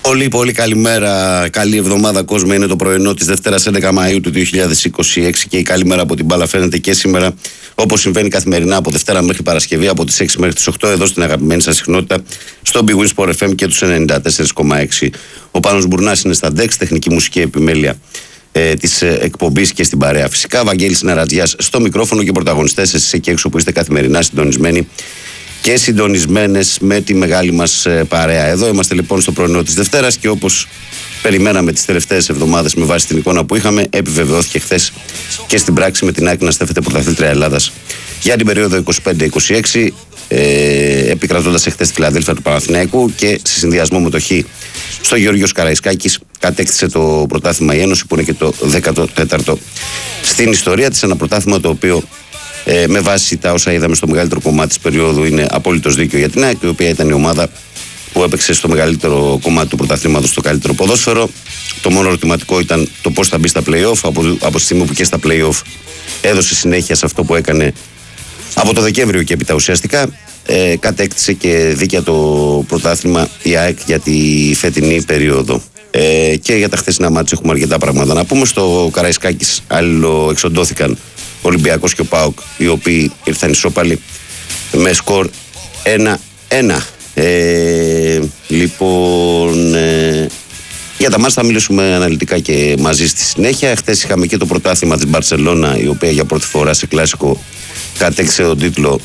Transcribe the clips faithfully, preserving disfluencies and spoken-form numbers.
Πολύ πολύ καλημέρα, καλή εβδομάδα κόσμο. Είναι το πρωινό της Δευτέρας έντεκα Μαΐου του δύο χιλιάδες είκοσι έξι και η καλή μέρα από την μπάλα φαίνεται και σήμερα, όπως συμβαίνει καθημερινά από Δευτέρα μέχρι Παρασκευή, από τις έξι μέχρι τις οκτώ, εδώ στην αγαπημένη σας συχνότητα, στο Big Win Sport εφ εμ και τους ενενήντα τέσσερα κόμμα έξι. Ο Πάνος Μπουρνάς είναι στα ντεξ, τεχνική μουσική επιμέλεια ε, της ε, εκπομπής και στην παρέα. Φυσικά, Βαγγέλης Νερατζιάς στο μικρόφωνο και πρωταγωνιστές, εσείς εκεί έξω που είστε καθημερινά συντονισμένοι και συντονισμένες με τη μεγάλη μας ε, παρέα. Εδώ είμαστε λοιπόν στο πρωινό της Δευτέρας και όπως περιμέναμε τις τελευταίες εβδομάδες με βάση την εικόνα που είχαμε, επιβεβαιώθηκε χθες και στην πράξη με την ΑΕΚ να στέφεται πρωταθλήτρια Ελλάδας για την περίοδο είκοσι πέντε είκοσι έξι, ε, επικρατώντας εχθές τη Φιλαδέλφια του Παναθηναϊκού και σε συνδυασμό με το Χ στο Γεώργιος Καραϊσκάκης κατέκτησε το πρωτάθλημα η Ένωση, που είναι και το δέκατο τέταρτο στην ιστορία της. Ένα πρωτάθλημα το οποίο Ε, με βάση τα όσα είδαμε στο μεγαλύτερο κομμάτι της περίοδου είναι απόλυτος δίκαιο για την ΑΕΚ, η οποία ήταν η ομάδα που έπαιξε στο μεγαλύτερο κομμάτι του πρωταθλήματος στο καλύτερο ποδόσφαιρο. Το μόνο ερωτηματικό ήταν το πώς θα μπει στα play-off, από, από τη στιγμή που και στα play-off έδωσε συνέχεια σε αυτό που έκανε από το Δεκέμβριο και έπειτα ουσιαστικά. Ε, κατέκτησε και δίκαια το πρωτάθλημα η ΑΕΚ για τη φετινή περίοδο. Ε, και για τα χθεσινά μάτς έχουμε αρκετά πράγματα να πούμε. Στο Καραϊσκάκης αλληλοεξοντώθηκαν ο Ολυμπιακός και ο ΠΑΟΚ, οι οποίοι ήρθαν ισόπαλοι με σκορ ένα ένα. Ε, λοιπόν, ε, για τα μάτς θα μιλήσουμε αναλυτικά και μαζί στη συνέχεια. Χθες είχαμε και το πρωτάθλημα της Μπαρσελόνα, η οποία για πρώτη φορά σε κλασικό κατέκτησε τον τίτλο.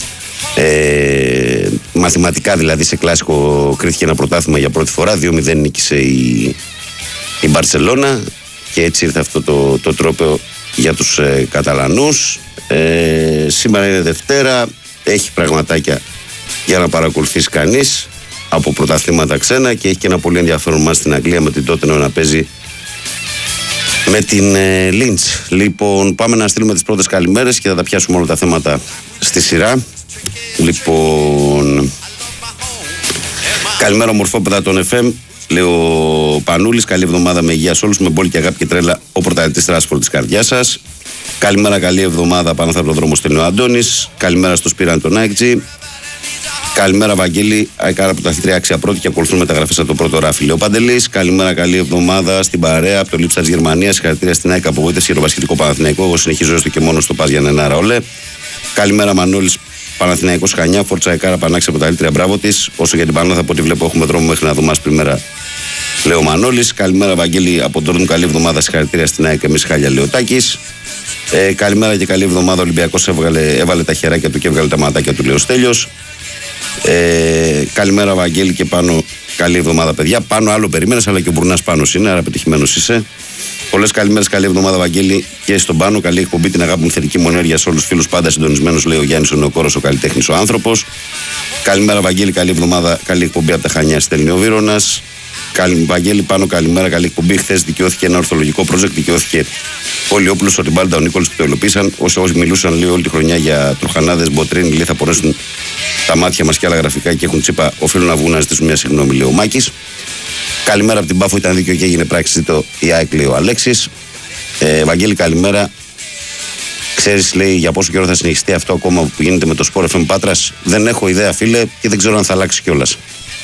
Ε, μαθηματικά δηλαδή σε κλασικό κρίθηκε ένα πρωτάθλημα για πρώτη φορά. δύο μηδέν νίκησε η, η Μπαρσελόνα και έτσι ήρθε αυτό το, το τρόπαιο για τους ε, Καταλανούς. Ε, σήμερα είναι Δευτέρα, έχει πραγματάκια για να παρακολουθήσει κανείς από πρωταθλήματα ξένα και έχει και ένα πολύ ενδιαφέρον μας στην Αγγλία με την Τότεναμ να παίζει με την ε, Λίντς. Λοιπόν, πάμε να στείλουμε τις πρώτες καλημέρες και θα τα πιάσουμε όλα τα θέματα στη σειρά. Λοιπόν, καλημέρα ομορφόπεδα των εφ εμ, λέει ο Πανούλης. Καλή εβδομάδα με υγεία σε όλους, με μπόλη και αγάπη και τρέλα ο πρωταθλητής τράσπορ της καρδιάς σας. Καλημέρα, καλή εβδομάδα πάνω από τον δρόμο, στέλνει ο Αντώνης. Καλημέρα στο Σπύραν τον Άικτζη. Καλημέρα Βαγγέλη, αεκάρα πρωταθλήτρια άξια πρώτη και ακολουθούν μεταγραφές από το πρώτο ράφι, λέει ο Παντελής. Καλημέρα, καλή εβδομάδα στην παρέα από το Λίψα της Γερμανίας. Συγχαρητήρια στην ΑΕΚ, απογοήτευση για το βασιλικό Παναθηναϊκό. Εγώ συνεχίζω έστω και μόνο στο Πας για Νενάρα, ολέ. Καλημέρα Μανώλης, Παναθηναϊκός Χανιά, Φόρτσα Αεκάρα Πανάξια από τα Λίτρια, μπράβο της. Όσο για την Πανάθα, από ό,τι βλέπω, έχουμε δρόμο μέχρι να δούμε άσπρη μέρα, λέει ο Μανώλης. Καλημέρα Βαγγέλη από τον καλή εβδομάδα, συγχαρητήρια στην ΑΕΚ, εμείς χάλια, λέει ο Τάκης. Ε, καλημέρα και καλή εβδομάδα. Ο Ολυμπιακός έβγαλε, έβαλε τα χεράκια του και έβγαλε τα ματάκια του, λέει ο Στέλιος. Ε, καλημέρα Βαγγέλη και πάνω, καλή εβδομάδα παιδιά. Πάνω άλλο περιμένεις, αλλά και ο Μπουρνάς πάνω είναι, άρα πετυχημένος είσαι. Πολλές καλημέρες, καλή εβδομάδα Βαγγέλη και στον Πάνο. Καλή εκπομπή, την αγάπη μου, θετική μου ενέργεια σε όλους τους φίλους, πάντα συντονισμένος, λέει ο Γιάννης ο Νεοκόρος, ο καλλιτέχνης, ο άνθρωπος. Καλημέρα Βαγγέλη, καλή εβδομάδα, καλή εκπομπή από τα Χανιά, στέλνει ο Βύρωνας. Καλή, Βαγγέλη πάνω, καλημέρα, καλή εκπομπή. Χθες δικαιώθηκε ένα ορθολογικό project, δικαιώθηκε ο Λιόπουλος, ο Τιμπάλτα, ο Νίκολος που το υλοποίησαν. Όσοι, όσοι μιλούσαν λέει, όλη τη χρονιά για τροχανάδες, μποτρίνοι, λέει θα πονέσουν τα μάτια μας και άλλα γραφικά και έχουν τσίπα, οφείλουν να βγουν να ζητήσουν μια συγγνώμη, λέει ο Μάκης. Καλημέρα από την Πάφο, ήταν δίκαιο και έγινε πράξη το η ΑΕΚ, λέει ο Αλέξης. Ε, Βαγγέλη, καλημέρα. Ξέρεις, λέει, για πόσο καιρό θα συνεχιστεί αυτό ακόμα που γίνεται με το Sport εφ εμ Πάτρας? Δεν έχω ιδέα, φίλε, και δεν ξέρω αν θα αλλάξει κιόλας.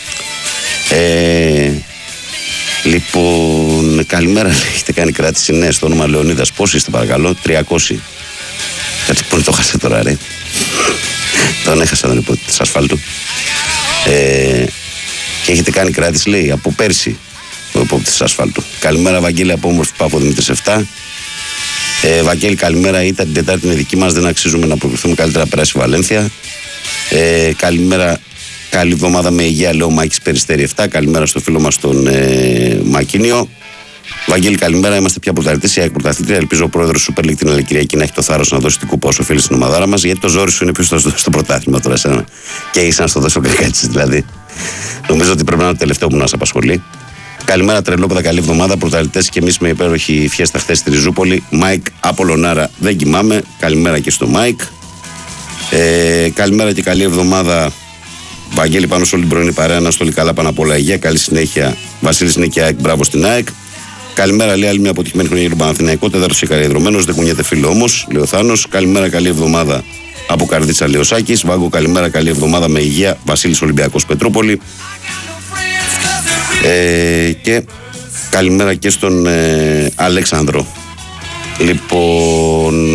Ε, λοιπόν, καλημέρα, λέει, έχετε κάνει κράτηση, ναι, στο όνομα Λεωνίδας. Πόσοι είστε, παρακαλώ? τριακόσιοι. Κάτσε, πού το χάσε τώρα, ρε. Τον έχασα τον υπότη της ασφάλτου. Ε, και έχετε κάνει κράτηση, λέει, από πέρσι ο υπόπτης της ασφάλτου. Καλημέρα, Βαγγέλη, από όμορφη Πάφο Δημήτρης επτά. Ε, Βαγγέλη, καλημέρα. Ήταν την Τετάρτη, είναι δική μας. Δεν αξίζουμε να προβληθούμε. Καλύτερα περάσει η Βαλένθια. Ε, καλημέρα, καλή εβδομάδα με υγεία, λέω ο Μάκης Περιστέρη επτά. Καλημέρα στο φίλο μας τον ε, Μακίνιο. Βαγγέλη, καλημέρα. Είμαστε πια πρωταθλητές. Η ΑΕΚ πρωταθλήτρια. Ελπίζω ο πρόεδρος του Super League την άλλη Κυριακή να έχει το θάρρος να δώσει την κούπα όσο φίλη στην ομαδάρα μας. Γιατί το ζόρι σου είναι ποιος θα σου δώσει το πρωτάθλημα τώρα σένα. Και είσαι να στο δώσει ο Κακάτσης δηλαδή. Νομίζω ότι πρέπει να είναι το τελευταίο που να σας απασχολεί. Καλημέρα Τρελόπεδα, καλή εβδομάδα. Πρωταθλητές και εμείς με υπέροχη φιέστα χθες στη Ριζούπολη. Μάικ Απολωνάρα, δεν κοιμάμαι. Καλημέρα και στο Μάικ. Ε, καλημέρα και καλή εβδομάδα. Βαγγέλη, πάνω σε όλη την πρωινή παρέα. Να στολεί καλά πάνω απ' όλα υγεία. Καλή συνέχεια. Βασίλης είναι και ΑΕΚ, μπράβο στην ΑΕΚ. Καλημέρα, λέει, άλλη μια αποτυχημένη χρονιά για τον Παναθηναϊκό. Τέταρτος και καλυδρωμένος, δεν κουνιέται φίλο όμως, λέει ο Θάνος. Καλημέρα, καλή εβδομάδα από Καρδίτσα, λέει ο Σάκης. Βάγκο, καλημέρα, καλή εβδομάδα με υγεία. Βασίλης Ολυμπιακός Πετρούπολη. Ε, και καλημέρα και στον ε, Αλέξανδρο. Λοιπόν,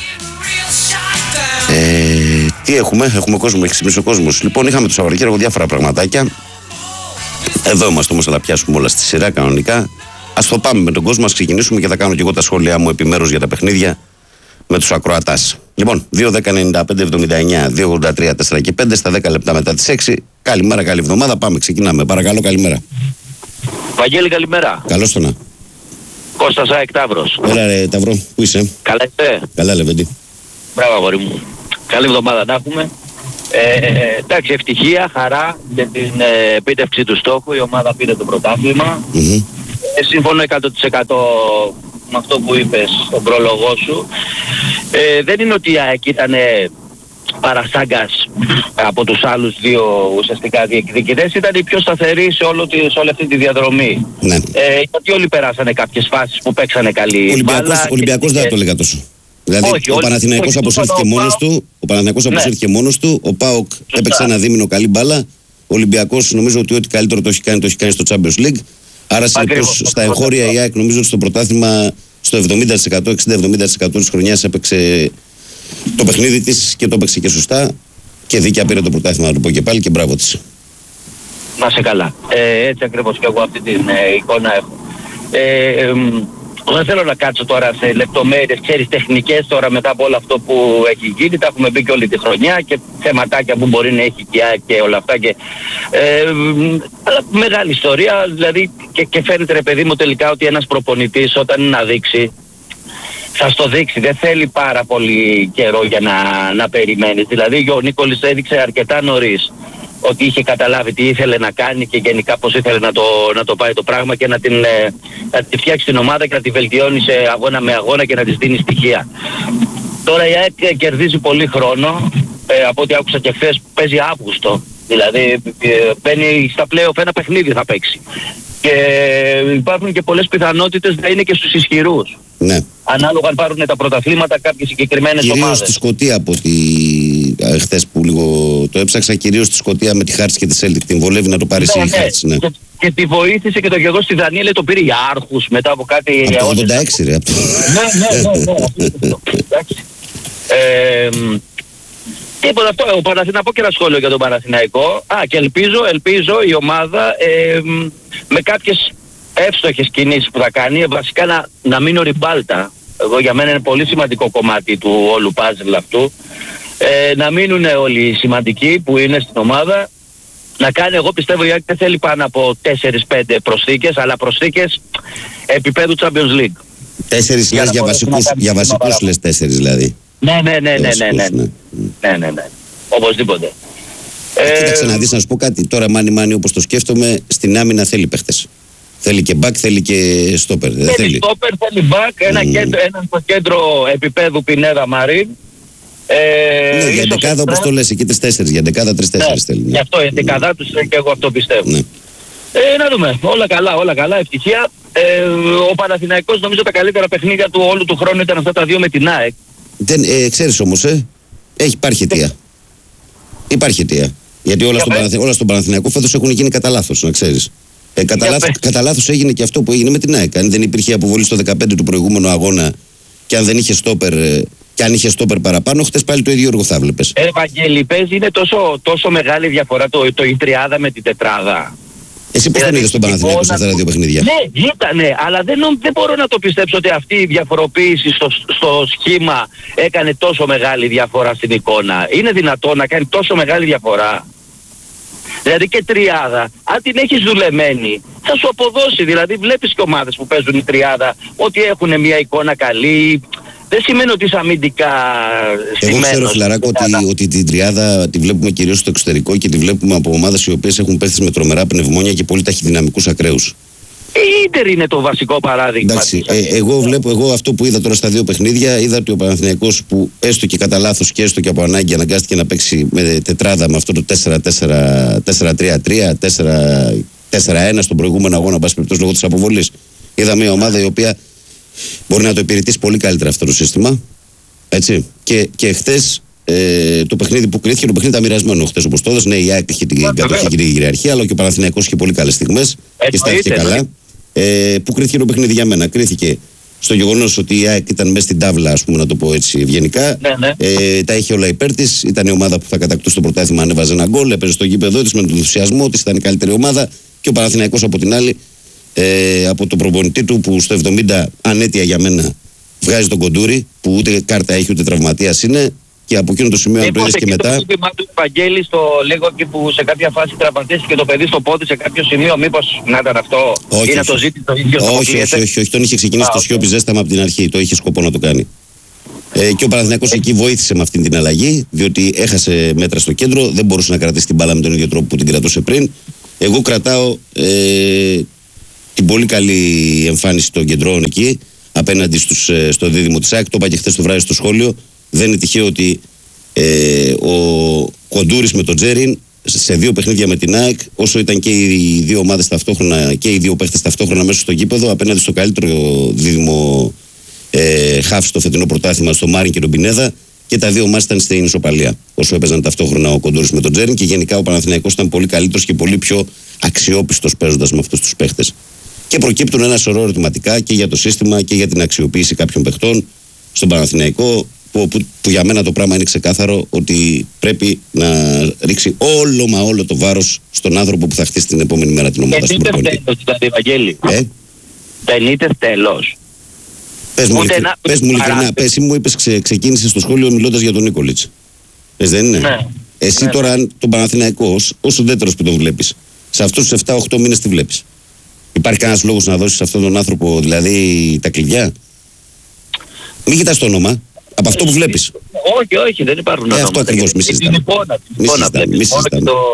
ε, τι έχουμε, έχουμε κόσμο, έχει ξυπνήσει ο κόσμος. Λοιπόν, είχαμε το Σαββατοκύριακο διάφορα πραγματάκια. Εδώ είμαστε όμως, να τα πιάσουμε όλα στη σειρά κανονικά. Ας το πάμε με τον κόσμο, ας ξεκινήσουμε και θα κάνω και εγώ τα σχόλιά μου επιμέρους για τα παιχνίδια με τους ακροατάς. Λοιπόν, δύο δέκα ενενήντα πέντε εβδομήντα εννιά δύο ογδόντα τρία τέσσερα και πέντε στα δέκα λεπτά μετά τις έξι. Καλημέρα, καλή εβδομάδα. Πάμε, ξεκινάμε. Παρακαλώ, καλημέρα. Βαγγέλη, καλημέρα. Καλώς το να. Κώστας ΑΕΚ Ταύρος. Έλα ρε Ταυρό, πού είσαι? Καλά είστε? Καλά, Λεβέντη. Μπράβο, αγόρι μου. Καλή εβδομάδα να έχουμε. Ε, εντάξει, ευτυχία, χαρά για την ε, επίτευξη του στόχου. Η ομάδα πήρε το πρωτάθλημα. Mm-hmm. Ε, συμφωνώ εκατό τοις εκατό με αυτό που είπες στον πρόλογό σου. Ε, δεν είναι ότι η ΑΕΚ ήταν παρασάγκας από τους άλλους δύο ουσιαστικά διεκδικητές, ήταν η πιο σταθερή σε, όλο τη, σε όλη αυτή τη διαδρομή. Ναι. Ε, γιατί όλοι περάσανε κάποιες φάσεις που παίξανε καλή Ολυμπιακός, μπάλα. Ολυμπιακός και... δεν το έλεγα τόσο. Δηλαδή όχι, ο όχι, Παναθηναϊκός αποσύρθηκε μόνος του, ο Παναθηναϊκός ναι. αποσύρθηκε μόνος του, ο ΠΑΟΚ έπαιξε ένα δίμηνο καλή μπάλα, ο Ολυμπιακός νομίζω ότι ό,τι καλύτερο το έχει κάνει το έχει κάνει στο Champions League. Άρα συνεπώς στα εγχώρια η ΑΕΚ νομίζω ότι στο πρωτάθλημα στο εβδομήντα τοις εκατό, εξήντα με εβδομήντα τοις εκατό της χρονιάς έπαιξε το παιχνίδι της και το έπαιξε και σωστά και δίκαια πήρε το πρωτάθλημα, να το πω και πάλι, και μπράβο της. Να σε καλά. Ε, έτσι ακριβώς και εγώ αυτή την ε, εικόνα έχω. Ε, ε, δεν θέλω να κάτσω τώρα σε λεπτομέρειες, ξέρεις, τεχνικές τώρα μετά από όλο αυτό που έχει γίνει. Τα έχουμε μπει και όλη τη χρονιά και θεματάκια που μπορεί να έχει και, και όλα αυτά. Και, ε, αλλά μεγάλη ιστορία, δηλαδή, και, και φαίνεται ρε παιδί μου τελικά ότι ένας προπονητής όταν είναι να δείξει, θα στο δείξει. Δεν θέλει πάρα πολύ καιρό για να, να περιμένεις. Δηλαδή ο Νίκολης έδειξε αρκετά νωρίς ότι είχε καταλάβει τι ήθελε να κάνει και γενικά πώς ήθελε να το, να το πάει το πράγμα και να την, να τη φτιάξει την ομάδα και να τη βελτιώνει σε αγώνα με αγώνα και να της δίνει στοιχεία. Τώρα η ΑΕΚ κερδίζει πολύ χρόνο. Ε, από ό,τι άκουσα και χθες παίζει Αύγουστο. Δηλαδή ε, μπαίνει στα play-off, ένα παιχνίδι θα παίξει. Και υπάρχουν και πολλές πιθανότητες να είναι και στους ισχυρούς. Ναι. Ανάλογα αν πάρουν τα πρωταθλήματα κάποιες συγκεκριμένες ομάδες. Κυρίως στη Σκωτία από τη... χθες που λίγο το έψαξα, κυρίως στη Σκωτία με τη Χάρτς και τη Σέλτικ. Την βολεύει να το πάρει ναι, η Χάρτς. Ναι. Και, και τη βοήθησε και το γεγονός στη Δανία, το πήρε για Άρχους μετά από κάτι... Από το ογδόντα έξι ρε. Από το... ναι, ναι, ναι, ναι. Εντάξει. Ε, τίποτα αυτό. Ο Παναθηναϊκός, να πω και ένα σχόλιο για τον Παναθηναϊκό. Α, και ελπίζω, ελπίζω η ομάδα ε, με κάποιες εύστοχες κινήσεις που θα κάνει, βασικά να, να μείνει ο Ριμπάλτα. Εγώ για μένα είναι πολύ σημαντικό κομμάτι του όλου παζλ αυτού. Ε, να μείνουν όλοι οι σημαντικοί που είναι στην ομάδα. Να κάνει, εγώ πιστεύω, γιατί δεν θέλει πάνω από τέσσερις πέντε προσθήκες, αλλά προσθήκες επίπεδου Champions League. Τέσσερις λες για βασικούς, για βασικούς λες τέσσερις δηλαδή. Ναι, ναι, ναι, ναι, ναι, ναι, ναι, ναι, ναι, ναι. Οπωσδήποτε. Ε, κοίταξε να δεις, να σου πω κάτι. Τώρα μάνι μάνι όπως το σκέφτομαι, στην άμυνα θέλει παίχτες. Θέλει και back, θέλει και stopper. Θέλει, θέλει stopper, θέλει back, ένα, mm. κέντρο, ένα στο κέντρο επίπεδου Πινέδα Μαρίν. Ε, ναι, για δεκάδα όπως το λες, εκεί τις τέσσερις, για δεκάδα τρεις τέσσερις θέλει. Ναι. Γι' αυτό η δεκαδά τους και εγώ αυτό πιστεύω. Ναι. Ε, να δούμε, όλα καλά, όλα καλά, ευτυχία. Ε, ο Παναθηναϊκός νομίζω τα καλύτερα παιχνίδια του όλου του χρόνου ήταν αυτά τα δύο με την ΑΕΚ. Δεν, ε, ξέρεις όμως, ε, έχει, υπάρχει αιτία. Υπάρχει αιτία. Γιατί όλα, στον, Παναθη, όλα στον Παναθηναϊκό φέτος έχουν γίνει κατά λάθος, να ξέρεις. Ε, κατά, λάθος, κατά λάθος έγινε και αυτό που έγινε με την ΑΕΚ. Αν δεν υπήρχε αποβολή στο δεκαπέντε του προηγούμενου αγώνα και αν δεν είχε στόπερ, και αν είχε στόπερ παραπάνω, χτες πάλι το ίδιο έργο θα βλέπεις. Ε, Ευαγγέλη, παίζει, είναι τόσο, τόσο μεγάλη διαφορά το, το η τριάδα με την τετράδα. Εσύ πώς τον είδες στον Παναθηναϊκό σε αυτά τα δύο παιχνίδια? Ναι, ήτανε, αλλά δεν, δεν μπορώ να το πιστέψω ότι αυτή η διαφοροποίηση στο, στο σχήμα έκανε τόσο μεγάλη διαφορά στην εικόνα. Είναι δυνατόν να κάνει τόσο μεγάλη διαφορά? Δηλαδή και τριάδα, αν την έχεις δουλεμένη, θα σου αποδώσει. Δηλαδή βλέπεις και ομάδες που παίζουν η τριάδα ότι έχουν μια εικόνα καλή. Δεν σημαίνει ότι είσαι αμυντικά στημένος. Εγώ ξέρω, Φιλαράκο, ότι, ότι την τριάδα τη βλέπουμε κυρίως στο εξωτερικό και τη βλέπουμε από ομάδες οι οποίες έχουν παίχτες με τρομερά πνευμόνια και πολύ ταχυδυναμικούς ακραίους. Η Ίντερ είναι το βασικό παράδειγμα. Εντάξει, ε, εγώ βλέπω, εγώ αυτό που είδα τώρα στα δύο παιχνίδια, είδα ότι ο Παναθηναϊκός που έστω και κατά λάθος και έστω και από ανάγκη αναγκάστηκε να παίξει με τετράδα με αυτό το τέσσερα τέσσερα τρία τρία, τέσσερα ένα στον προηγούμενο αγώνα, πάση περιπτώσει λόγω της αποβολής. Είδα μια ομάδα η οποία μπορεί να το υπηρετήσει πολύ καλύτερα αυτό το σύστημα. Έτσι. Και, και χθες ε, το παιχνίδι που κρίθηκε, το παιχνίδι ήταν μοιρασμένο χθες όπως το έδωσε. Ναι, η ΑΕΚ είχε την κατοχή και την κυριαρχία, αλλά και ο Παναθηναϊκός είχε πολύ καλές στιγμές και στάθηκε καλά. Ε, που κρίθηκε το παιχνίδι για μένα? Κρίθηκε στο γεγονός ότι η ΑΕΚ ήταν μέσα στην τάβλα, ας πούμε, να το πω έτσι ευγενικά. Ναι, ναι. Ε, τα είχε όλα υπέρ της. Ήταν η ομάδα που θα κατακτούσε το πρωτάθλημα, ανέβαζε ένα γκολ, έπαιζε στο γήπεδο της με τον ενθουσιασμό της, ήταν η καλύτερη ομάδα. Και ο Παναθηναϊκός από την άλλη, ε, από τον προπονητή του που στο εβδομήντα ανέτεια για μένα βγάζει τον Κοντούρη, που ούτε κάρτα έχει ούτε τραυματίας είναι. Και από εκείνο το σημείο, αν το είδες και μετά. Το πρόβλημα του Βαγγέλη στο λίγο και που σε κάποια φάση τραυματίστηκε το παιδί στο πόδι σε κάποιο σημείο, μήπως να ήταν αυτό? Όχι, ή να το ζήτησε το ίδιο? Όχι, όχι, όχι, όχι, τον είχε ξεκινήσει Α, το Σιώπη ζέσταμα από την αρχή. Το είχε σκοπό να το κάνει. Ε, και ο Παναθηναϊκός εκεί βοήθησε με αυτήν την αλλαγή, διότι έχασε μέτρα στο κέντρο, δεν μπορούσε να κρατήσει την μπάλα με τον ίδιο τρόπο που την κρατούσε πριν. Εγώ κρατάω ε, την πολύ καλή εμφάνιση των κεντρών εκεί απέναντι στους, ε, στο δίδυμο της ΑΕΚ. Το είπα και χθες το βράδυ στο σχόλιο. Δεν είναι τυχαίο ότι ε, ο Κοντούρης με τον Τζέριν σε δύο παιχνίδια με την ΑΕΚ, όσο ήταν και οι δύο ομάδες ταυτόχρονα και οι δύο παίχτες ταυτόχρονα μέσα στο γήπεδο, απέναντι στο καλύτερο δίδυμο ε, χαφ στο φετινό πρωτάθλημα, στο Μάριν και τον Πινέδα, και τα δύο ομάδες ήταν στην ισοπαλία. Όσο έπαιζαν ταυτόχρονα ο Κοντούρης με τον Τζέριν, και γενικά ο Παναθηναϊκός ήταν πολύ καλύτερος και πολύ πιο αξιόπιστος παίζοντας με αυτούς τους παίχτες. Και προκύπτουν ένα σωρό ερωτηματικά και για το σύστημα και για την αξιοποίηση κάποιων παιχτών στον Παναθηναϊκό. Που, που, που για μένα το πράγμα είναι ξεκάθαρο, ότι πρέπει να ρίξει όλο μα όλο το βάρος στον άνθρωπο που θα χτίσει την επόμενη μέρα την ομάδα στον προπονητή. Δεν είναι Βαγγέλη. Ε? Δεν είναι τέλος. Πες μου, ειλικρινά, πες μου ειλικρινά, πες, μου είπες ξε, ξεκίνησες στο σχόλιο μιλώντας για τον Νίκολιτς. Πες δεν είναι? Ναι. Εσύ Ναι. τώρα τον Παναθηναϊκό ως, ως ουδέτερος που τον βλέπεις, σε αυτούς τους επτά οκτώ μήνες τι βλέπεις? Υπάρχει κανένας λόγος να δώσεις σε αυτόν τον άνθρωπο δηλαδή τα κλειδιά? Μην κοιτάς το όνομα. Από αυτό που βλέπεις. Όχι, όχι, δεν υπάρχουν ε, αυτό ακριβώς, μη συζητάμε. Μη συζητάμε. Το...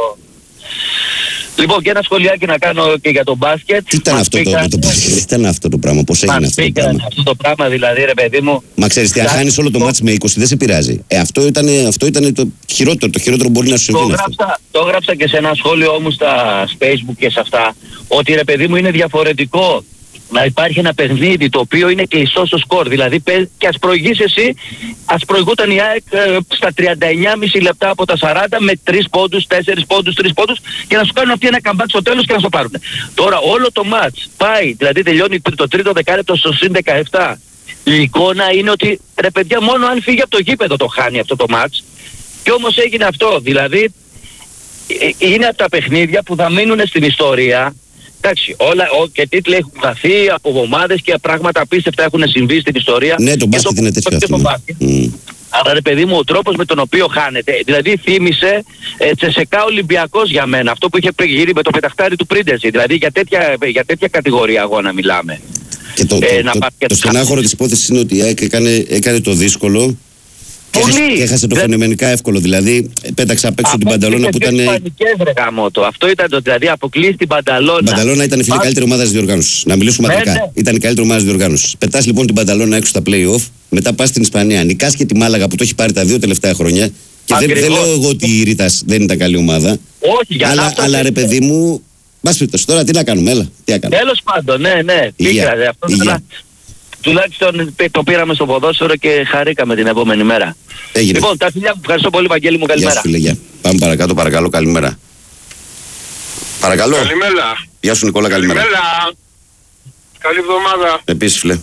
Λοιπόν, και ένα σχολιάκι να κάνω και για το μπάσκετ. Τι ήταν, αυτό, πήγαν... το, το, το, τι ήταν αυτό το πράγμα, πώς έγινε αυτό το πράγμα? αυτό το πράγμα δηλαδή, ρε παιδί μου. Μα ξέρεις τι, αν χάνεις όλο το μάτς με είκοσι δεν σε πειράζει. Ε, αυτό ήταν, αυτό ήταν το χειρότερο, το χειρότερο μπορεί να σου συμβεί. Το γράψα, το γράψα και σε ένα σχόλιο μου στα Facebook και σε αυτά, ότι ρε παιδί μου είναι διαφορετικό να υπάρχει ένα παιχνίδι το οποίο είναι κλειστό στο σκορ. Δηλαδή και ας προηγείς εσύ, ας προηγούταν η ΑΕΚ ε, στα τριάντα εννιά κόμμα πέντε λεπτά από τα σαράντα με τρεις πόντους, τέσσερις πόντους, τρεις πόντους, και να σου κάνουν αυτοί ένα καμπάκ στο τέλος και να σου πάρουν. Τώρα όλο το μάτς πάει, δηλαδή τελειώνει το τρίτο δεκάλεπτο στο συν δεκαεπτά. Η εικόνα είναι ότι ρε παιδιά, μόνο αν φύγει από το γήπεδο το χάνει αυτό το μάτς. Και όμως έγινε αυτό. Δηλαδή ε, είναι από τα παιχνίδια που θα μείνουν στην ιστορία. Εντάξει, όλα ο, και τίτλοι έχουν χαθεί από ομάδες και πράγματα απίστευτα έχουν συμβεί στην ιστορία. Ναι, το μπάσκετ είναι τέτοιο αυτό. Mm. Αλλά ρε παιδί μου, ο τρόπος με τον οποίο χάνεται, δηλαδή θύμισε ε, Τσεσεκά Ολυμπιακός για μένα, αυτό που είχε γύρει με το πεταχτάρι του Πρίντεζη, δηλαδή για τέτοια, για τέτοια κατηγορία αγώνα μιλάμε. Και το, ε, το, το, το, το στενάχωρο της υπόθεσης είναι ότι έκανε, έκανε το δύσκολο. Και έχασε, και έχασε το φαινομενικά εύκολο. Δηλαδή πέταξε απ' έξω την Μπανταλώνα που ήταν. Αυτό ήταν το. Δηλαδή αποκλείσει την Μπανταλώνα. Η Μπανταλώνα ήταν η φίλη καλύτερη ομάδα της διοργάνωσης. Να μιλήσουμε ναι, αντικά. Ναι. Ήταν η καλύτερη ομάδα της διοργάνωσης. Πετάς λοιπόν την Μπανταλώνα έξω στα play-off, μετά πας στην Ισπανία. Νικάς και τη Μάλαγα που το έχει πάρει τα δύο τελευταία χρόνια. Και δεν, δεν λέω εγώ ότι η Ρίτας δεν ήταν καλή ομάδα. Όχι, για αλλά, να αλλά ρε παιδί μου. Μας τώρα τι να κάνουμε, έλα. Τέλος πάντων, ναι, ναι. Πίκρα, αυτό τουλάχιστον το πήραμε στο ποδόσφαιρο και χαρήκαμε την επόμενη μέρα. Έγινε. Λοιπόν, τα φιλιά μου, ευχαριστώ πολύ, Βαγγέλη μου, καλημέρα. Γεια σου, φίλε, γεια. Πάμε παρακάτω, παρακαλώ, καλημέρα. Παρακαλώ. Καλημέρα. Γεια σου, Νικόλα, καλημέρα. Καλημέρα. Καλή εβδομάδα. Επίσης, φίλε.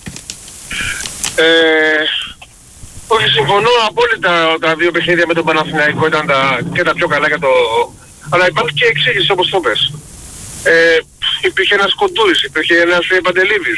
Ε, όχι, συμφωνώ απόλυτα, τα δύο παιχνίδια με τον Παναθηναϊκό ήταν τα, και τα πιο καλά για το... Αλλά υπάρχει και εξήγηση, όπως το πες. Ε, υπήρχε ένας Κοντούρης, υπήρχε ένας Παντελίδης.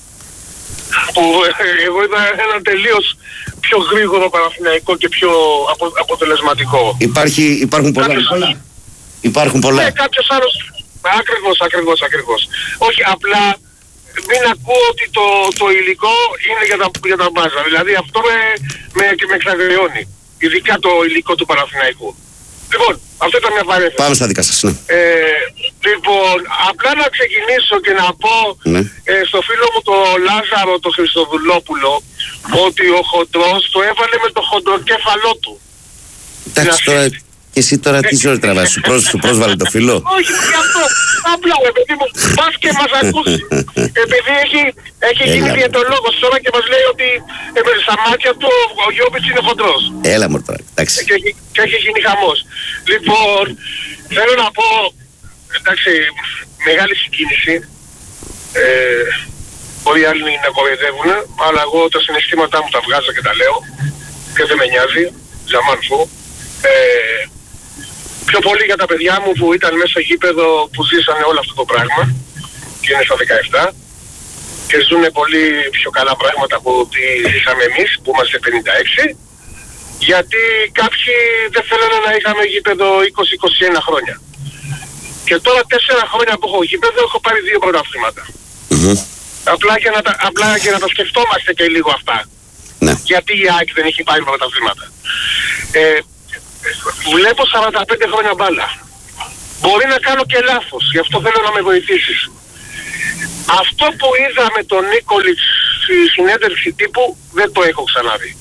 Που ε, εγώ είδα ένα τελείως πιο γρήγορο Παναθηναϊκό και πιο απο, αποτελεσματικό. Υπάρχει, υπάρχουν πολλά. Κάποιος, υπάρχουν πολλά. Ναι, κάποιος άλλος. Ακριβώς, ακριβώς, ακριβώς. Όχι, απλά μην ακούω ότι το, το υλικό είναι για τα, για τα μπάζα. Δηλαδή αυτό με, με, με εξαγριώνει. Ειδικά το υλικό του Παναθηναϊκού. Λοιπόν, αυτό ήταν μια παρένθεση. Πάμε στα δικά σας, ναι. Ε, λοιπόν, απλά να ξεκινήσω και να πω ναι. ε, στο φίλο μου το Λάζαρο, το Χριστοδουλόπουλο, ότι ο χοντρός το έβαλε με το χοντροκέφαλό του. Εντάξει τώρα, και εσύ τώρα τι ζωή τραβάς, σου, πρόσ, σου πρόσβαλε το φίλο. Όχι, γι' αυτό. Απλά επειδή μου πας και μας ακούσει. Επειδή έχει, έχει γίνει διαιτολόγος τώρα και μας λέει ότι ε, στα μάτια του ο Γιώβιτς είναι χοντρός. Έλα μου τώρα, εντάξει. Και, και, και έχει γίνει χαμός. Λοιπόν, θέλω να πω, εντάξει, μεγάλη συγκίνηση. Ε, Μπορεί άλλοι να κοροϊδεύουν, αλλά εγώ τα συναισθήματά μου τα βγάζω και τα λέω και δεν με νοιάζει, ζαμάνφου. Ε, πιο πολύ για τα παιδιά μου που ήταν μέσα στο γήπεδο που ζήσανε όλο αυτό το πράγμα και είναι στα δεκαεπτά και ζουν πολύ πιο καλά πράγματα από ό,τι ζήσαμε εμείς που είμαστε πενήντα έξι, γιατί κάποιοι δεν θέλανε να είχαμε γήπεδο είκοσι είκοσι ένα χρόνια. Και τώρα τέσσερα χρόνια που έχω γήπεδο έχω πάρει δύο πρωταθλήματα. Mm-hmm. Απλά για, να τα, απλά για να τα σκεφτόμαστε και λίγο αυτά. Ναι. Γιατί η ΑΕΚ δεν έχει πάρει πρωταθλήματα. Ε, βλέπω σαράντα πέντε χρόνια μπάλα. Μπορεί να κάνω και λάθος, γι' αυτό θέλω να με βοηθήσεις. Αυτό που είδα με τον Νίκολιτς στη συνέντευξη τύπου δεν το έχω ξαναδεί.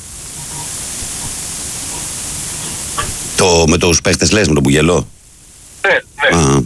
Το με τους παίχτες λες, με τον Μπουγελό. Ναι, ναι. Α,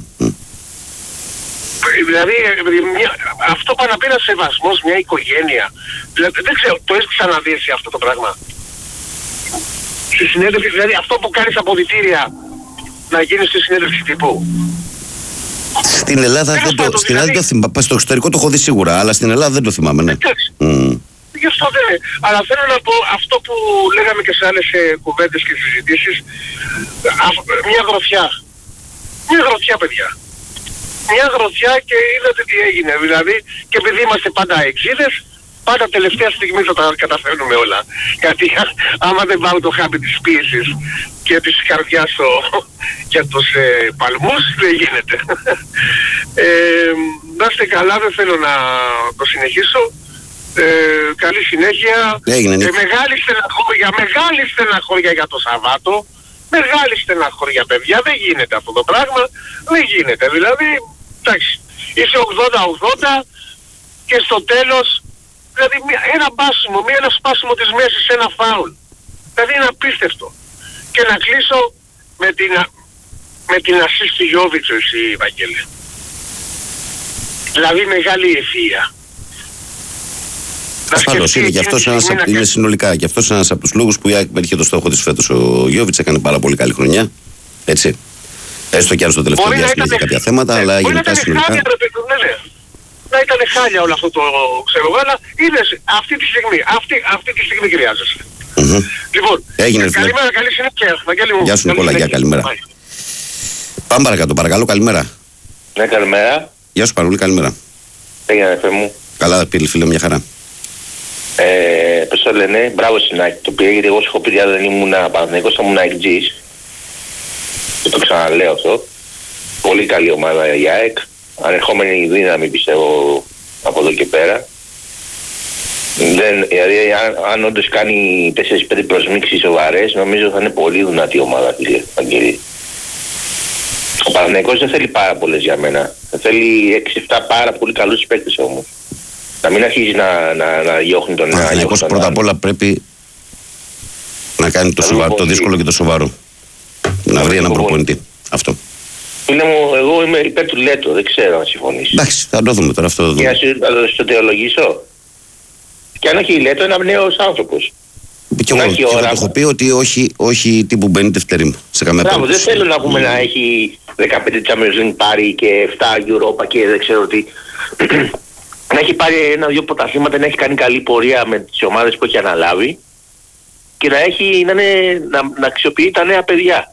Δηλαδή μια, αυτό πάνω να πει ένα σεβασμός, μια οικογένεια. Δηλαδή, δεν ξέρω, το έχεις ξαναδεί εσύ αυτό το πράγμα. Στη συνέντευξη, δηλαδή αυτό που κάνεις αποδυτήρια να γίνει στη συνέντευξη τύπου. Στην Ελλάδα δεν, δεν το, στην δηλαδή... το θυμάμαι. Στο εξωτερικό το έχω δει σίγουρα, αλλά στην Ελλάδα δεν το θυμάμαι, ναι. Εντάξει. Mm. Γι' αυτό δεν είναι. Αλλά θέλω να πω αυτό που λέγαμε και σε άλλες ε, κουβέντες και συζητήσεις. Α, μια γροθιά. Μια γροθιά, παιδιά. Μια γροθιά και είδατε τι έγινε. Δηλαδή, και επειδή είμαστε πάντα εξίδες, πάντα τελευταία στιγμή θα τα καταφέρνουμε όλα. Γιατί άμα δεν πάω το χάπι της πίεσης και της καρδιάς στο, για τους ε, παλμούς, δεν γίνεται. ε, να είστε καλά, δεν θέλω να το συνεχίσω. Ε, καλή συνέχεια. Έγινε, ε, μεγάλη στεναχώρια, μεγάλη στεναχώρια για το Σαββάτο. Μεγάλη στεναχώρια, παιδιά. Δεν γίνεται αυτό το πράγμα. Δεν γίνεται. Δηλαδή, εντάξει, είσαι ογδόντα ογδόντα και στο τέλος, δηλαδή ένα μπάσιμο, μία ένα σπάσιμο της μέσης, ένα φάουλ. Δηλαδή είναι απίστευτο. Και να κλείσω με την, με την ασίστη Γιώβιτσο, εσύ, Βαγγέλη. Δηλαδή μεγάλη ευφυΐα. Ασφαλώς είναι και αυτός ένας, είναι και... συνολικά και αυτός ένας από τους λόγους που η ΑΕΚ πέτυχε το στόχο της φέτος. Ο Γιώβιτς έκανε πάρα πολύ καλή χρονιά. Έτσι. Έστω και αν στο τελευταίο διάστημα είχε κάποια θέματα, ναι, αλλά γενικά συνολικά. Χάλια, ρε, ναι, ναι. Να ήταν χάλια όλο αυτό το ξέρω, αλλά είναι αυτή τη στιγμή. Αυτή, αυτή τη στιγμή χρειάζεσαι. Mm-hmm. Λοιπόν, έγινε, ε, καλημέρα, καλή συνέχεια. Γεια σου Νικόλα, γεια, καλημέρα. Πάμε παρακάτω, παρακαλώ, καλημέρα. Ναι, καλημέρα. Γεια σου Παρούλη, καλημέρα. Έγινε, φίλε μου. Καλά, πήρε φίλε, μια χαρά. Ε, πώς το λένε, μπράβο στην ΑΕΚ, το πήγε γιατί εγώ σου έχω πει δεν ήμουν Παναθηναϊκός, ήμουν AEKG's. Και το ξαναλέω αυτό. Πολύ καλή ομάδα η ΑΕΚ, ανερχόμενη δύναμη πιστεύω από εδώ και πέρα. Δεν, δηλαδή αν, αν όντως κάνει τέσσερις πέντε προσμίξεις σοβαρές, νομίζω θα είναι πολύ δυνατή ομάδα, φίλε Αγγελή. Ο Παναθηναϊκός δεν θέλει πάρα πολλές για μένα. Θέλει έξι επτά πάρα πολύ καλούς παίκτες όμως. Να μην αρχίζει να, να, να διώχνει τον ένα. Ο Παναθηναϊκός πρώτα απ' όλα πρέπει να κάνει το, σοβαρό, το δύσκολο και το σοβαρό. Να βρει έναν προπονητή. Αυτό. Είναι μου, εγώ είμαι υπέρ του Λέτο, δεν ξέρω αν συμφωνείς. Εντάξει, θα το δούμε τώρα αυτό. Για να το θεολογήσω. Και αν έχει η Λέτο, ένα νέος άνθρωπος. Και εγώ, και εγώ το έχω πει ότι όχι, όχι τύπου μπαίνει Δευτερήμ. Σε καμία περίπτωση. Δεν θέλω να πούμε mm. να έχει δεκαπέντε Champions League πάρει και επτά Europa και δεν ξέρω τι. Να έχει πάρει ένα-δύο πρωταθλήματα, να έχει κάνει καλή πορεία με τις ομάδες που έχει αναλάβει και να, έχει, να, είναι, να, να αξιοποιεί τα νέα παιδιά.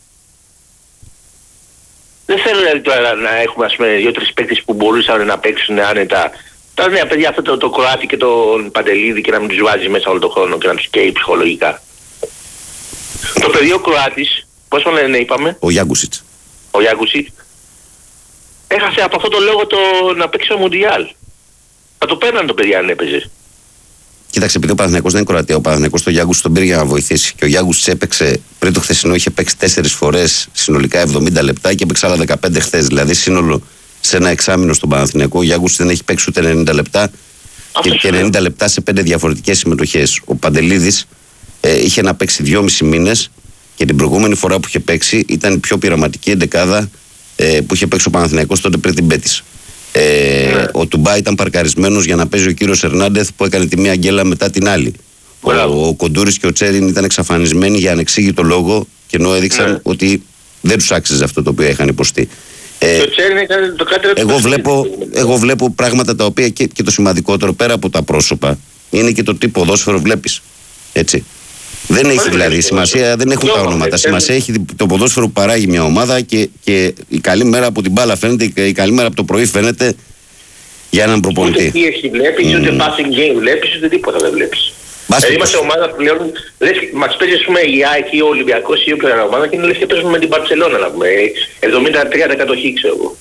Δεν θέλω δηλαδή τώρα να έχουμε ας πούμε δύο-τρεις παίκτες που μπορούσαν να παίξουν άνετα. Τα νέα παιδιά, αυτό το, το Κροάτι και τον Παντελίδη και να μην τους βάζει μέσα όλο τον χρόνο και να τους καίει ψυχολογικά. Το παιδί ο Κροάτης, πώς τον λένε είπαμε. Ο Γιάγκουσιτς. Ο Γιάγκουσιτς. Έχασε από αυτό το λόγο το να παίξει ο Μουντιάλ. Θα το παίρναν το παιδί αν έπαιζε. Κοίταξε, επειδή ο Παναθηναϊκός δεν είναι Κροατία, ο Παναθηναϊκός τον Γιάγκουσιτς τον πήρε για να βοηθήσει. Και ο Γιάγκουσιτς έπαιξε πριν το χθεσινό, είχε παίξει τέσσερις φορές συνολικά εβδομήντα λεπτά και έπαιξε άλλα δεκαπέντε χθες. Δηλαδή σύνολο σε ένα εξάμηνο στον Παναθηναϊκό. Ο Γιάγκουσιτς δεν έχει παίξει ούτε ενενήντα λεπτά και, και ενενήντα λεπτά σε πέντε διαφορετικές συμμετοχές. Ο Παντελίδης ε, είχε να παίξει δυόμισι μήνες και την προηγούμενη φορά που είχε παίξει ήταν η πιο πειραματική εντεκάδα ε, που είχε παίξει ο Παναθηναϊκός τότε πριν την Μπέτης. Ε, ναι. Ο Τουμπά ήταν παρκαρισμένος για να παίζει ο κύριος Ερνάντεθ που έκανε τη μία γκέλα μετά την άλλη. Ο, ο Κοντούρης και ο Τσέριν ήταν εξαφανισμένοι για ανεξήγητο λόγο και ενώ έδειξαν ναι. ότι δεν τους άξιζε αυτό το οποίο είχαν υποστεί. Ε, το Τσέριν έκανε το κάτι εγώ, βλέπω, εγώ βλέπω πράγματα τα οποία και, και το σημαντικότερο πέρα από τα πρόσωπα είναι και το τι ποδόσφαιρο βλέπεις. Έτσι. Δεν έχει δηλαδή σημασία, δεν έχουν τα ονόματα. Σημασία έχει το ποδόσφαιρο που παράγει μια ομάδα και, και η καλή μέρα από την μπάλα φαίνεται, η καλή μέρα από το πρωί φαίνεται για έναν προπονητή. Ούτε πίεση βλέπεις, mm. ούτε passing game βλέπεις, ούτε τίποτα δεν βλέπεις. Δηλαδή είμαστε ομάδα που πλέον, μας παίζει ας πούμε η ΑΕΚ ή ο Ολυμπιακός ή όποια ομάδα και είναι λες και παίζουμε με την Μπαρτσελώνα να πούμε, εβδομήντα τρία τοις εκατό κατοχή ξέρω εγώ.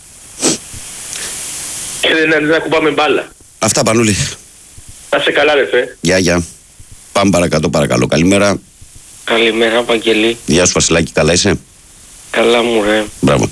Και δεν, δεν ακουμπάμε μπάλα. Αυτά Πανούλη. Να σε καλά ρε φε. Γεια γεια. Πάμε παρακάτω παρακαλώ. Καλημέρα. Καλημέρα Βαγγελή. Γεια σου Βασιλάκη, καλά είσαι? Καλά μου ρε. Μπράβο.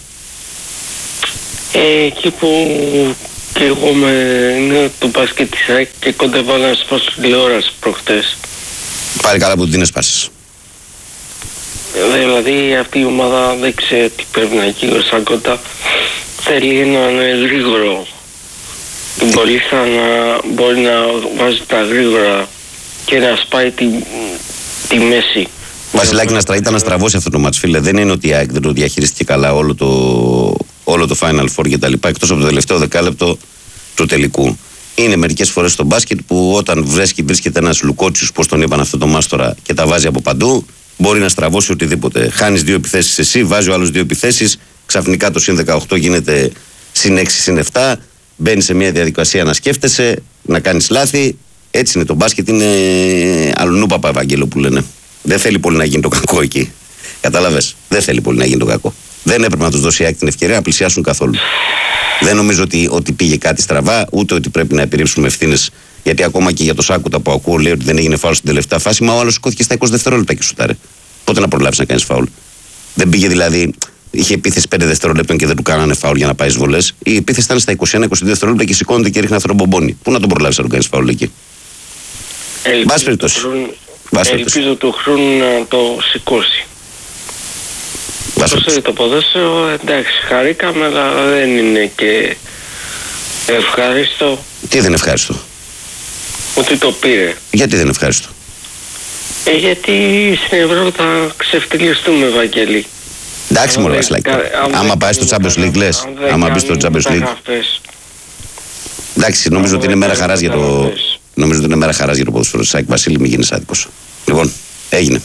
Ε, εκεί που και εγώ με είναι το μπάσκετ της ΑΕΚ και κόντευα να σπάσω τηλεόραση προχτές. Πάλι καλά που την έσπασες. Ε, δηλαδή αυτή η ομάδα δεν ξέρει τι πρέπει να γίνει σαν κοντά. Θέλει έναν γρήγορο. Μπορεί να, μπορεί να βάζει τα γρήγορα και να σπάει τη, τη μέση. Βασιλάκη, να στρα, ήταν να στραβώσει αυτό το μάτς, φίλε. Δεν είναι ότι η ΑΕΚ δεν το διαχειριστηκε καλά όλο το, όλο το Final Four και τα λοιπά, εκτός από το τελευταίο δεκάλεπτο του τελικού. Είναι μερικές φορές στο μπάσκετ που όταν βρίσκει, βρίσκεται ένας Λουκότσιος, πώς τον είπαν αυτό το μάστορα, και τα βάζει από παντού, μπορεί να στραβώσει οτιδήποτε. Χάνεις δύο επιθέσεις εσύ, βάζει ο άλλος δύο επιθέσεις, ξαφνικά το συν δεκαοκτώ γίνεται συν έξι, συν επτά, μπαίνει σε μια διαδικασία να σκέφτεσαι, να κάνεις λάθη. Έτσι είναι το μπάσκετ, είναι αλλονού παπα Ευαγγέλο που λένε. Δεν θέλει πολύ να γίνει το κακό εκεί. Κατάλαβες. Δεν θέλει πολύ να γίνει το κακό. Δεν έπρεπε να τους δώσει η ΑΕΚ την ευκαιρία να πλησιάσουν καθόλου. Δεν νομίζω ότι, ότι πήγε κάτι στραβά, ούτε ότι πρέπει να επιρρύψουμε ευθύνες. Γιατί ακόμα και για το Σάκουτα που ακούω λέει ότι δεν έγινε φάουλ στην τελευταία φάση, μα ο άλλος σηκώθηκε στα είκοσι δευτερόλεπτα και σουτάρε. Πότε να προλάβεις να κάνεις φάουλ? Δεν πήγε δηλαδή, είχε επίθεση πέντε δευτερόλεπτων και δεν του κάνανε φάουλ για να πάει βολές. Η επίθεση ήταν στα είκοσι ένα είκοσι δύο δευτερόλεπτα και σηκώνεται και ρίχνει θρομπομπόνι. Πού να τον προλάβεις να τον κάνεις φάουλ εκεί? Ελπίζω, το, χρουν... Ελπίζω το χρόνο να το σηκώσει. Όσο το ποδόσφαιρο, εντάξει, χαρήκαμε, αλλά δεν είναι και ευχάριστο. Τι δεν είναι ευχάριστο? Ότι το πήρε. Γιατί δεν είναι ευχάριστο? Ε, γιατί στην Ευρώπη θα ξεφτυλιστούμε, Βαγγέλη. Εντάξει μωρέ Βασιλάκη. Άμα πάει στο Champions League λες. Άμα μπει στο Champions League. Εντάξει, νομίζω ότι είναι μέρα χαράς για το... Νομίζω ότι είναι μέρα χαράς για το ποδόσφαιρο. Σάκη Βασίλη, μην γίνεις άδικος. Λοιπόν, έγινε.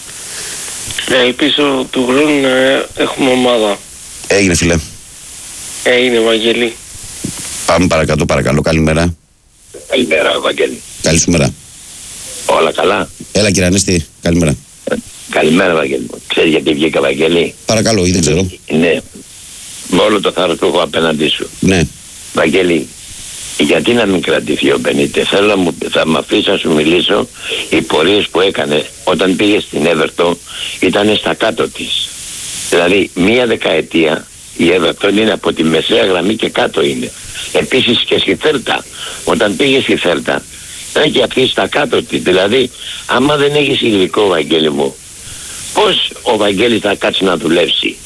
Ελπίζω του χρόνου να έχουμε ομάδα. Έγινε φίλε. Έγινε Βαγγέλη. Πάμε παρακάτω παρακαλώ. Καλημέρα. Καλημέρα Βαγγέλη. Καλή σου μέρα. Όλα καλά. Έλα κύριε Ανέστη, καλημέρα. Καλημέρα Βαγγέλη. Ξέρεις γιατί βγήκα Βαγγέλη? Παρακαλώ, ή δεν ξέρω. Ναι. Με όλο το θάρρος που έχω απέναντί σου. Ναι. Βαγγέλη, γιατί να μην κρατηθεί ο Μπενίτε? Θέλω να μου, θα με αφήσει να σου μιλήσω. Οι πορείες που έκανε όταν πήγε στην Everton ήταν στα κάτω της. Δηλαδή μία δεκαετία η Everton είναι από τη μεσαία γραμμή και κάτω είναι. Επίσης και στη Θέλτα. Όταν πήγε στη Θέλτα ήταν και αυτή στα κάτω της. Δηλαδή άμα δεν έχεις υλικό Βαγγέλη μου, πώς ο Βαγγέλης θα κάτσει να δουλέψει?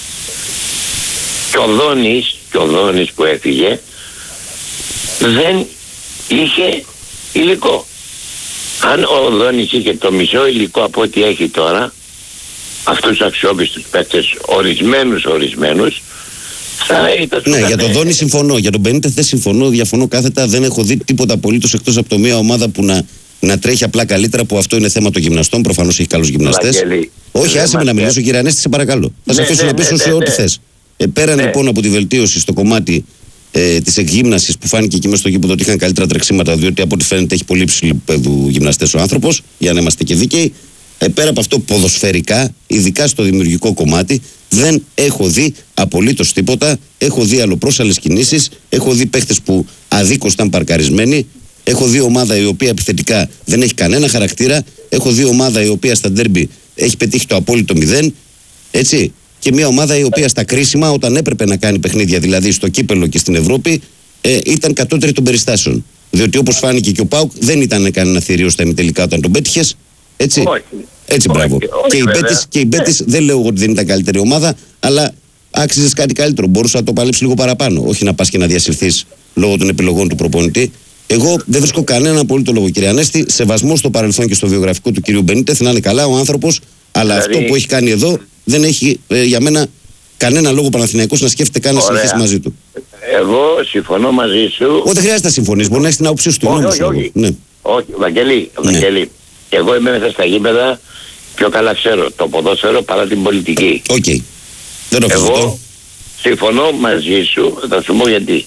Και ο Δόνης, και ο Δόνης που έφυγε δεν είχε υλικό. Αν ο Δόνης είχε το μισό υλικό από ό,τι έχει τώρα, αυτούς τους αξιόπιστους παίκτες, ορισμένους ορισμένους, θα ήταν... Ναι, για τον Δόνη συμφωνώ. Για τον Μπενίτεθ δεν συμφωνώ, διαφωνώ κάθετα. Δεν έχω δει τίποτα απολύτως εκτός από το μία ομάδα που να, να τρέχει απλά καλύτερα, που αυτό είναι θέμα των γυμναστών. Προφανώς έχει καλούς γυμναστές. Όχι, άσε με να μιλήσω, κύριε Ανέστη, σε παρακαλώ. Θα σε αφήσω να πείσω σε ό,τι θες. Ε, πέραν λοιπόν από τη βελτίωση στο κομμάτι ε, της εκγύμνασης που φάνηκε και μέσα στο γήπεδο ότι είχαν καλύτερα τρεξίματα, διότι από ό,τι φαίνεται έχει πολύ ψηλού επίπεδου γυμναστές ο άνθρωπος, για να είμαστε και δίκαιοι. Ε, πέρα από αυτό, ποδοσφαιρικά, ειδικά στο δημιουργικό κομμάτι, δεν έχω δει απολύτως τίποτα. Έχω δει αλλοπρόσαλλες κινήσεις, έχω δει παίχτες που αδίκως ήταν παρκαρισμένοι, έχω δει ομάδα η οποία επιθετικά δεν έχει κανένα χαρακτήρα, έχω δει ομάδα η οποία στα ντέρμπι έχει πετύχει το απόλυτο μηδέν, έτσι. Και μια ομάδα η οποία στα κρίσιμα, όταν έπρεπε να κάνει παιχνίδια, δηλαδή στο κύπελο και στην Ευρώπη, ε, ήταν κατώτερη των περιστάσεων. Διότι όπως φάνηκε και ο ΠΑΟΚ, δεν ήταν κανένα θηρίο στα ημιτελικά όταν τον πέτυχες. Έτσι. Όχι. Έτσι, όχι, μπράβο. όχι, και, η βέβαια. Μπέτης, και η Μπέτης δεν λέω ότι δεν ήταν καλύτερη ομάδα, αλλά άξιζε κάτι καλύτερο. Μπορούσε να το παλέψει λίγο παραπάνω. Όχι να πα και να διασυρθεί λόγω των επιλογών του προπονητή. Εγώ δεν βρίσκω κανένα απολύτω λόγο, κύριε Ανέστη. Σεβασμό στο παρελθόν και στο βιογραφικό του κυρίου Μπενίτεθ, να είναι καλά ο άνθρωπος, αλλά Δηλαδή... αυτό που έχει κάνει εδώ δεν έχει ε, για μένα κανένα λόγο Παναθηναϊκός να σκέφτεται καν να συνεχίσει μαζί του. Εγώ συμφωνώ μαζί σου. Όχι, δεν χρειάζεται να συμφωνείς, μπορεί να έχει την άποψή σου. Όχι, όχι, όχι. Ναι. Όχι, Βαγγελή, Ναι. Βαγγελή. Εγώ είμαι μέσα στα γήπεδα, πιο καλά ξέρω το ποδόσφαιρο παρά την πολιτική. Οκ. Okay. Δεν το Εγώ αφήσω. συμφωνώ μαζί σου, θα σου πω γιατί.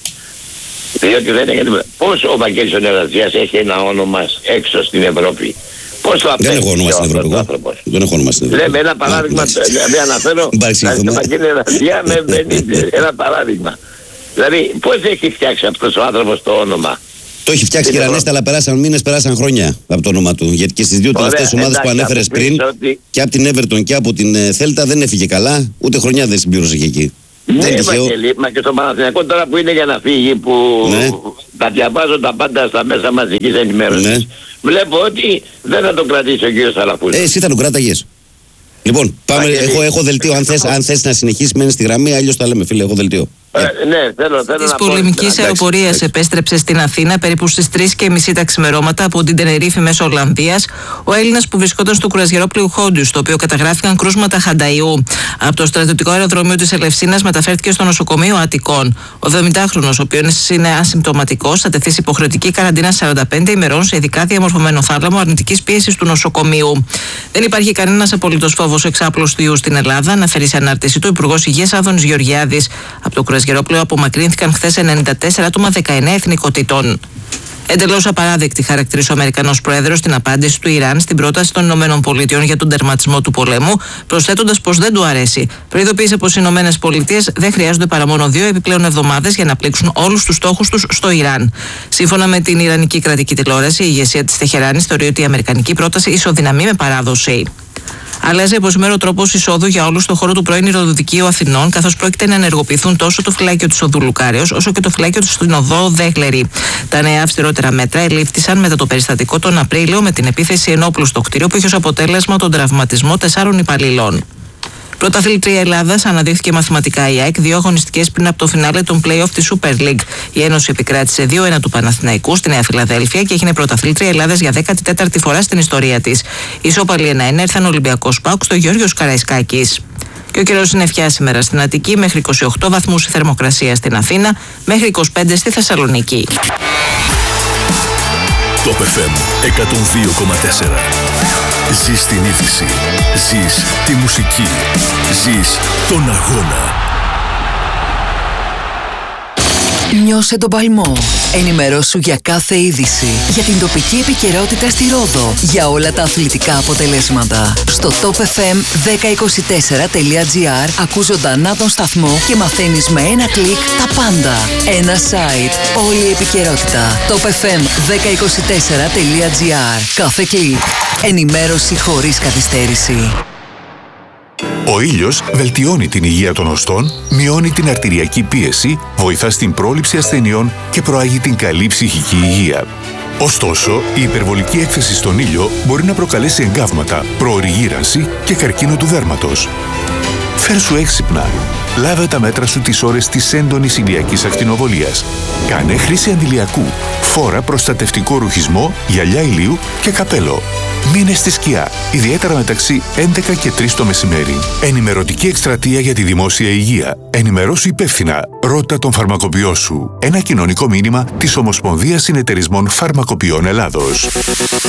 Διότι δεν είναι. Πώς ο Βαγγέλης ο Νευραζιάς έχει ένα όνομα έξω στην Ευρώπη. Πώς το Δεν έχω όνομα στην Ευρώπη. Εγώ. Δεν έχω όνομα στην Ευρώπη. Λέμε ένα παράδειγμα, δηλαδή αναφέρω στον Βαγγέλη Νευραζιά με Μπενίτεθ, ένα παράδειγμα. Δηλαδή πώς έχει φτιάξει αυτός ο άνθρωπος το όνομα. Το έχει φτιάξει, κύριε Ανέστη, αλλά περάσαν μήνες, περάσαν χρόνια από το όνομα του. Γιατί και στις δύο τελευταίες ομάδες που ανέφερες πριν, ότι... και από την Everton και από την Θέλτα, δεν έφυγε καλά, ούτε χρονιά δεν συμπλήρωσε και εκεί. Ναι, Ευαγγελή, μα και στο Παναθηναϊκό τώρα που είναι για να φύγει, που ναι. τα διαβάζω τα πάντα στα μέσα μαζικής ενημέρωσης. Ναι. Βλέπω ότι δεν θα τον κρατήσει ο κύριος Αλαφούζος. Ε, εσύ θα τον κράταγες. Λοιπόν, πάμε, έχω, έχω δελτίο. Αν θες, αν θες να συνεχίσεις, μένεις στη γραμμή, αλλιώς τα λέμε, φίλε, έχω δελτίο. Ε, ναι, θέλω, θέλω της να πολεμικής αεροπορίας επέστρεψε στην Αθήνα περίπου στις τρεις και μισή τα ξημερώματα από την Τενερίφη μέσω Ολλανδίας ο Έλληνας που βρισκόταν στο κρουαζιερόπλοιο Χόντιου, στο οποίο καταγράφηκαν κρούσματα χανταϊού. Από το στρατιωτικό αεροδρόμιο της Ελευσίνας μεταφέρθηκε στο νοσοκομείο Αττικών. Ο εβδομηντάχρονος, ο οποίος είναι ασυμπτωματικός, θα τεθεί σε υποχρεωτική καραντίνα σαράντα πέντε ημερών σε ειδικά διαμορφωμένο θάλαμο αρνητικής πίεσης του νοσοκομείου. Δεν υπάρχει κανένας απολύτως φόβος εξάπλωσης του ιού στην Ελλάδα, αναφέρει σε ανάρτηση του Υπουργός Υγείας Άδωνης Γεωργιάδης. Από το κρουαζιερόπλοιο απομακρύνθηκαν χθες ενενήντα τέσσερα άτομα δεκαεννέα εθνικοτήτων. Εντελώς απαράδεκτη χαρακτήρισε ο Αμερικανός Πρόεδρος στην απάντηση του Ιράν στην πρόταση των ΗΠΑ για τον τερματισμό του πολέμου, προσθέτοντας πως δεν του αρέσει. Προειδοποίησε πως οι ΗΠΑ δεν χρειάζονται παρά μόνο δύο επιπλέον εβδομάδες για να πλήξουν όλους τους στόχους τους στο Ιράν. Σύμφωνα με την Ιρανική κρατική τηλεόραση, η ηγεσία της Τεχεράνης θεωρεί ότι η αμερικανική πρόταση ισοδυναμεί με παράδοση. Αλλάζει υποσημερό τρόπο εισόδου για όλους στον χώρο του πρώην Ηρωδικείου Αθηνών, καθώς πρόκειται να ενεργοποιηθούν τόσο το φυλάκιο της Οδού Λουκάριος όσο και το φυλάκιο της στην Οδό Δέχλερη. Τα νέα αυστηρότερα μέτρα ελήφθησαν μετά το περιστατικό τον Απρίλιο με την επίθεση ενόπλου στο κτίριο που είχε ως αποτέλεσμα τον τραυματισμό τεσσάρων υπαλλήλων. Πρωταθλήτρια Ελλάδας αναδείχθηκε μαθηματικά η ΑΕΚ δύο αγωνιστικές πριν από το φινάλε των play-off της Super League. Η Ένωση επικράτησε δύο ένα του Παναθηναϊκού στη Νέα Φιλαδέλφια και έγινε πρωταθλήτρια Ελλάδας για δέκατη τέταρτη φορά στην ιστορία της. Ισόπαλοι ένα ένα ήρθαν ο Ολυμπιακός ΠΑΟΚ στο Γιώργος Καραϊσκάκης. Και ο καιρός είναι φιά σήμερα στην Αττική, μέχρι είκοσι οκτώ βαθμούς η θερμοκρασία στην Αθήνα, μέχρι είκοσι πέντε στη Θεσσαλονίκη. Top εφ εμ εκατόν δύο κόμμα τέσσερα. Ζεις την είδηση. Ζεις τη μουσική. Ζεις τον αγώνα. Νιώσε τον παλμό. Ενημερώσου για κάθε είδηση. Για την τοπική επικαιρότητα στη Ρόδο. Για όλα τα αθλητικά αποτελέσματα. Στο top εφ εμ δέκα είκοσι τέσσερα τελεία τζι άρ ακούς ζωντανά τον σταθμό και μαθαίνεις με ένα κλικ τα πάντα. Ένα site. Όλη η επικαιρότητα. top εφ εμ δέκα είκοσι τέσσερα τελεία τζι άρ. Κάθε κλικ. Ενημέρωση χωρίς καθυστέρηση. Ο ήλιος βελτιώνει την υγεία των οστών, μειώνει την αρτηριακή πίεση, βοηθά στην πρόληψη ασθενειών και προάγει την καλή ψυχική υγεία. Ωστόσο, η υπερβολική έκθεση στον ήλιο μπορεί να προκαλέσει εγκάβματα, προωρή γύρανση και καρκίνο του δέρματος. Φέρσου έξυπνα. Λάβε τα μέτρα σου τις ώρες της έντονης ηλιακής ακτινοβολίας. Κάνε χρήση αντιλιακού. Φόρα προστατευτικό ρουχισμό, γυαλιά ηλίου και καπέλο. Μείνε στη σκιά, ιδιαίτερα μεταξύ έντεκα και τρεις το μεσημέρι. Ενημερωτική εκστρατεία για τη δημόσια υγεία. Ενημερώσου υπεύθυνα. Ρώτα τον φαρμακοποιό σου. Ένα κοινωνικό μήνυμα της Ομοσπονδίας Συνεταιρισμών Φαρμακοποιών Ελλάδος.